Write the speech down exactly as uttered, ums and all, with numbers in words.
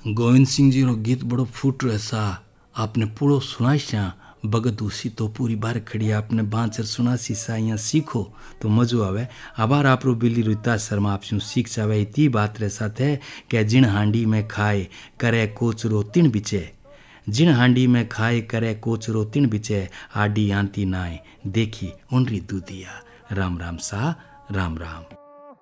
गोविंद सिंह जी रो गीत बड़ो फूट रहा सा आपने पूरो सुना श्या भगत उसी तो पूरी बार खड़ी आपने बांचर सुना सी सा यहाँ सीखो तो मजो आवे। आबार आप रो बिल्ली रुता शर्मा आप सीख जावे। इतनी बात रे साथ है कि जिन हांडी में खाए करे कोचरो तिन बिचे, जिन हांडी में खाए करे कोचरो तिन बिचे, आडी आंती नाय देखी उनरी दूधिया। राम राम सा राम राम।